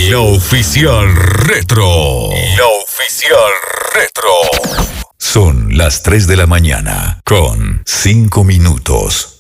La Oficial Retro. La Oficial Retro. Son las 3 de la mañana con 5 minutos.